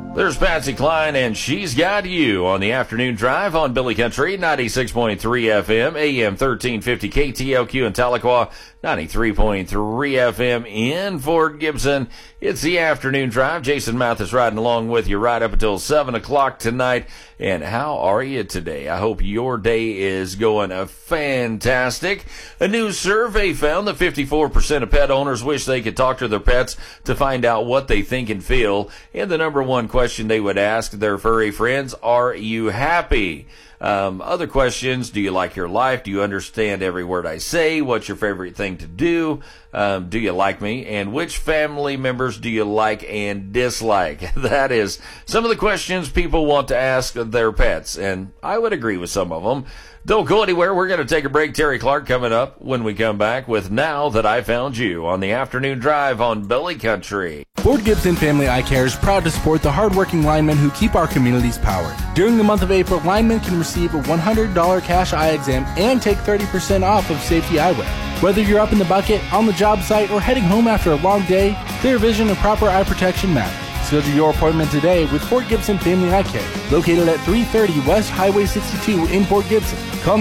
There's Patsy Cline, and she's got you on the afternoon drive on Billy Country, 96.3 FM, AM 1350 KTLQ in Tahlequah, 93.3 FM in Fort Gibson. It's the afternoon drive. Jason Mathis riding along with you right up until 7 o'clock tonight. And how are you today? I hope your day is going fantastic. A new survey found that 54% of pet owners wish they could talk to their pets to find out what they think and feel. And the number one question they would ask their furry friends, are you happy? Other questions, do you like your life? Do you understand every word I say? What's your favorite thing to do? Do you like me? And which family members do you like and dislike? That is some of the questions people want to ask their pets, and I would agree with some of them. Don't go anywhere. We're going to take a break. Terry Clark coming up when we come back with Now That I Found You on the afternoon drive on Billy Country. Fort Gibson Family Eye Care is proud to support the hardworking linemen who keep our communities powered. During the month of April, linemen can receive a $100 cash eye exam and take 30% off of safety eyewear. Whether you're up in the bucket, on the job site, or heading home after a long day, clear vision and proper eye protection matter. Schedule your appointment today with Fort Gibson Family Eye Care, located at 330 West Highway 62 in Fort Gibson. Call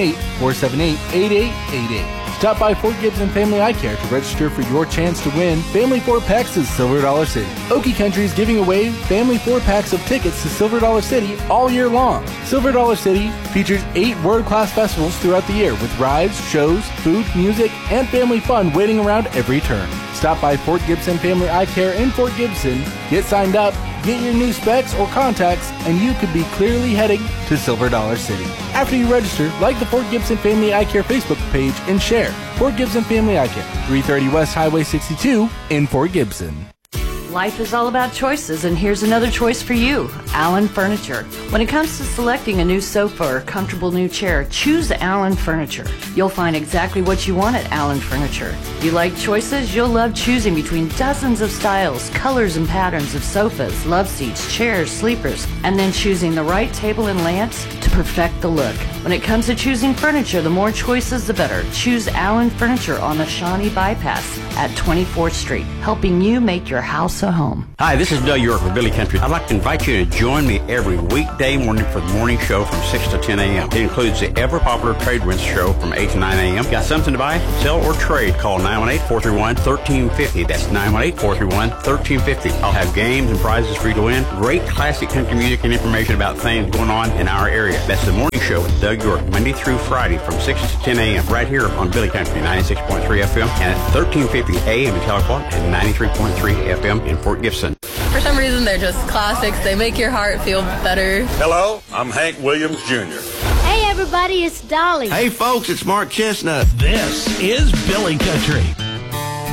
918-478-8888. Stop by Fort Gibson Family Eye Care to register for your chance to win Family 4-Packs to Silver Dollar City. Okie Country is giving away Family 4-Packs of tickets to Silver Dollar City all year long. Silver Dollar City features 8 world-class festivals throughout the year with rides, shows, food, music, and family fun waiting around every turn. Stop by Fort Gibson Family Eye Care in Fort Gibson, get signed up, get your new specs or contacts, and you could be clearly heading to Silver Dollar City. After you register, like the Fort Gibson Family Eye Care Facebook page and share. Fort Gibson Family Eye Care, 330 West Highway 62 in Fort Gibson. Life is all about choices, and here's another choice for you, Allen Furniture. When it comes to selecting a new sofa or comfortable new chair, choose Allen Furniture. You'll find exactly what you want at Allen Furniture. You like choices? You'll love choosing between dozens of styles, colors, and patterns of sofas, love seats, chairs, sleepers, and then choosing the right table and lamps to perfect the look. When it comes to choosing furniture, the more choices, the better. Choose Allen Furniture on the Shawnee Bypass at 24th Street, helping you make your house a home. Hi, this is Doug York with Billy Country. I'd like to invite you to join me every weekday morning for the morning show from 6 to 10 a.m. It includes the ever-popular Trade Rents show from 8 to 9 a.m. Got something to buy, sell, or trade? Call 918-431-1350. That's 918-431-1350. I'll have games and prizes for you to win. Great classic country music and information about things going on in our area. That's the morning show with Doug York, Monday through Friday from 6 to 10 a.m. right here on Billy Country, 96.3 FM, and at 1350 a.m. in Tahlequah and 93.3 FM in Fort Gibson. For some reason, they're just classics. They make your heart feel better. Hello, I'm Hank Williams Jr. Hey, everybody, it's Dolly. Hey, folks, it's Mark Chestnut. This is Billy Country.